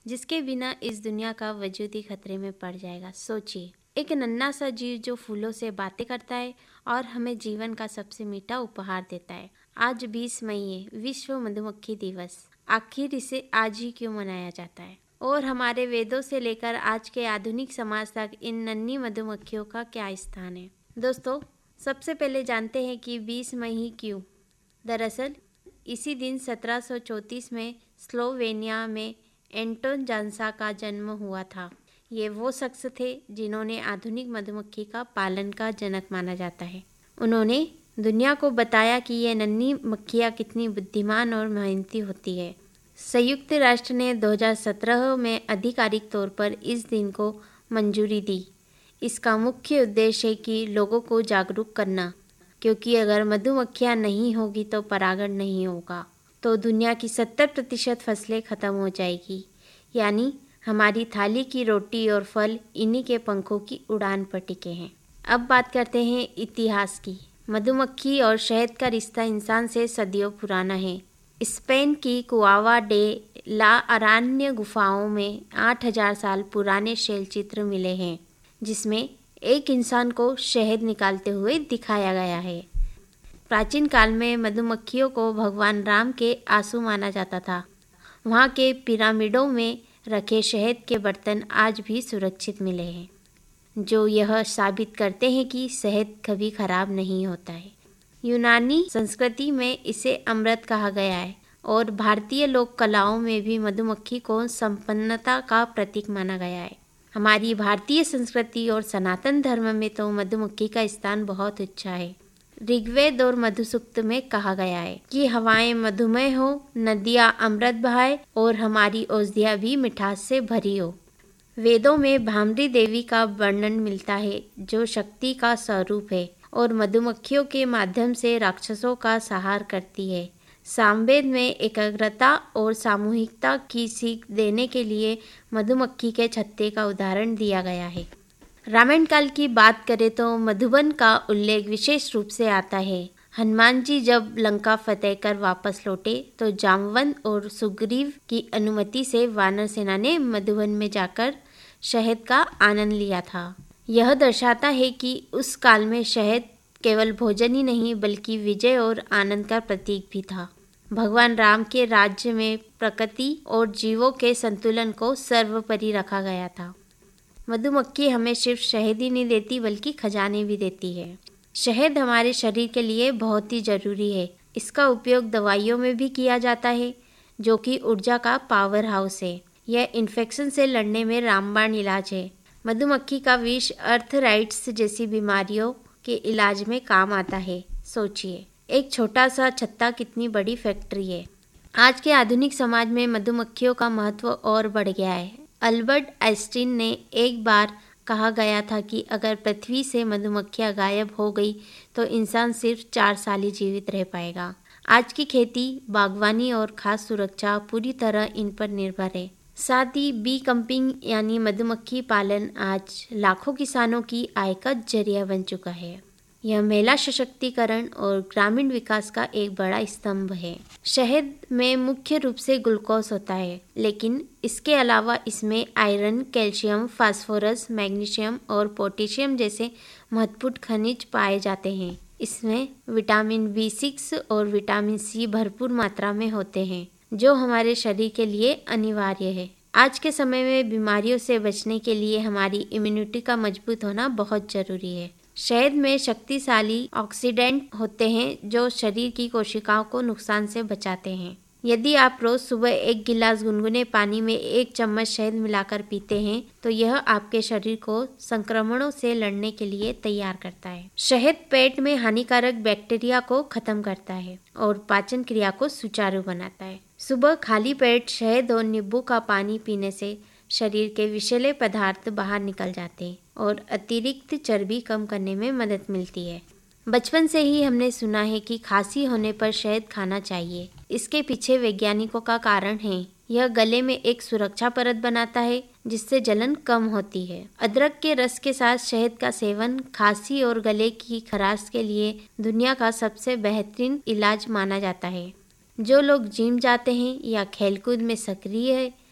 जिसके बिना इस दुनिया का वजूद ही खतरे में पड़ जाएगा। सोचिए, एक नन्हा सा जीव जो फूलों से बातें करता है और हमें जीवन का सबसे मीठा उपहार देता है। आज 20 मई है, विश्व मधुमक्खी दिवस। आखिर इसे आज ही क्यों मनाया जाता है? और हमारे वेदों से लेकर आज के आधुनिक समाज तक इन नन्ही मधुमक्खियों का क्या स्थान है? दोस्तों, सबसे पहले जानते हैं कि 20 मई क्यों। दरअसल इसी दिन 1734 में स्लोवेनिया में एंटोन जानसा का जन्म हुआ था। ये वो शख्स थे जिन्होंने आधुनिक मधुमक्खी का पालन का जनक माना जाता है। उन्होंने दुनिया को बताया कि ये नन्ही मक्खियाँ कितनी बुद्धिमान और मेहनती होती है। संयुक्त राष्ट्र ने 2017 में आधिकारिक तौर पर इस दिन को मंजूरी दी। इसका मुख्य उद्देश्य है कि लोगों को जागरूक करना, क्योंकि अगर मधुमक्खियाँ नहीं होगी तो परागण नहीं होगा, तो दुनिया की 70% फसलें खत्म हो जाएगी। यानी हमारी थाली की रोटी और फल इन्हीं के पंखों की उड़ान पर टिके हैं। अब बात करते हैं इतिहास की। मधुमक्खी और शहद का रिश्ता इंसान से सदियों पुराना है। स्पेन की कुआवा डे ला अरान्य गुफाओं में 8000 साल पुराने शैल चित्र मिले हैं, जिसमें एक इंसान को शहद निकालते हुए दिखाया गया है। प्राचीन काल में मधुमक्खियों को भगवान राम के आंसू माना जाता था। वहाँ के पिरामिडों में रखे शहद के बर्तन आज भी सुरक्षित मिले हैं, जो यह साबित करते हैं कि शहद कभी खराब नहीं होता है। यूनानी संस्कृति में इसे अमृत कहा गया है और भारतीय लोक कलाओं में भी मधुमक्खी को संपन्नता का प्रतीक माना गया है। हमारी भारतीय संस्कृति और सनातन धर्म में तो मधुमक्खी का स्थान बहुत ऊंचा है। ऋग्वेद और मधुसूक्त में कहा गया है कि हवाएं मधुमय हो, नदियां अमृत बहाए और हमारी औषधियां भी मिठास से भरी हो। वेदों में भामरी देवी का वर्णन मिलता है, जो शक्ति का स्वरूप है और मधुमक्खियों के माध्यम से राक्षसों का संहार करती है। सामवेद में एकाग्रता और सामूहिकता की सीख देने के लिए मधुमक्खी के छत्ते का उदाहरण दिया गया है। रामायण काल की बात करें तो मधुबन का उल्लेख विशेष रूप से आता है। हनुमान जी जब लंका फतेह कर वापस लौटे तो जामवंत और सुग्रीव की अनुमति से वानर सेना ने मधुबन में जाकर शहद का आनंद लिया था। यह दर्शाता है कि उस काल में शहद केवल भोजन ही नहीं बल्कि विजय और आनंद का प्रतीक भी था। भगवान राम के राज्य में प्रकृति और जीवों के संतुलन को सर्वोपरि रखा गया था। मधुमक्खी हमें सिर्फ शहद ही नहीं देती बल्कि खजाने भी देती है। शहद हमारे शरीर के लिए बहुत ही जरूरी है। इसका उपयोग दवाइयों में भी किया जाता है, जो कि ऊर्जा का पावर हाउस है। यह इन्फेक्शन से लड़ने में रामबाण इलाज है। मधुमक्खी का विष अर्थराइट्स जैसी बीमारियों के इलाज में काम आता है। सोचिए, एक छोटा सा छत्ता कितनी बड़ी फैक्ट्री है। आज के आधुनिक समाज में मधुमक्खियों का महत्व और बढ़ गया है। अल्बर्ट आइंस्टीन ने एक बार कहा गया था कि अगर पृथ्वी से मधुमक्खियां गायब हो गई तो इंसान सिर्फ 4 साल ही जीवित रह पाएगा। आज की खेती, बागवानी और खास सुरक्षा पूरी तरह इन पर निर्भर है। साथ ही बी कम्पिंग यानी मधुमक्खी पालन आज लाखों किसानों की आय का जरिया बन चुका है। यह महिला सशक्तिकरण और ग्रामीण विकास का एक बड़ा स्तंभ है। शहद में मुख्य रूप से ग्लूकोज होता है, लेकिन इसके अलावा इसमें आयरन, कैल्शियम, फास्फोरस, मैग्नीशियम और पोटेशियम जैसे महत्वपूर्ण खनिज पाए जाते हैं। इसमें विटामिन B6 और विटामिन C भरपूर मात्रा में होते हैं, जो हमारे शरीर के लिए अनिवार्य है। आज के समय में बीमारियों से बचने के लिए हमारी इम्यूनिटी का मजबूत होना बहुत जरूरी है। शहद में शक्तिशाली ऑक्सीडेंट होते हैं जो शरीर की कोशिकाओं को नुकसान से बचाते हैं। यदि आप रोज सुबह 1 गिलास गुनगुने पानी में 1 चम्मच शहद मिलाकर पीते हैं तो यह आपके शरीर को संक्रमणों से लड़ने के लिए तैयार करता है। शहद पेट में हानिकारक बैक्टीरिया को खत्म करता है और पाचन क्रिया को सुचारू बनाता है। सुबह खाली पेट शहद और नींबू का पानी पीने से शरीर के विषैले पदार्थ बाहर निकल जाते हैं और अतिरिक्त चर्बी कम करने में मदद मिलती है। बचपन से ही हमने सुना है कि खांसी होने पर शहद खाना चाहिए। इसके पीछे वैज्ञानिकों का कारण है। यह गले में एक सुरक्षा परत बनाता है जिससे जलन कम होती है। अदरक के रस के साथ शहद का सेवन खांसी और गले की खराश के लिए दुनिया का सबसे बेहतरीन इलाज माना जाता है। जो लोग जिम जाते हैं या खेलकूद में सक्रिय है